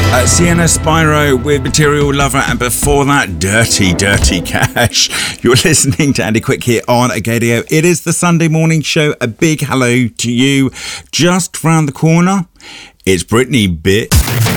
Sienna Spyro with Material Lover, and before that, Dirty Dirty Cash. You're listening to Andy Quick here on Agadio. It is the Sunday morning show. A big hello to you. Just round the corner, it's Britney, bitch.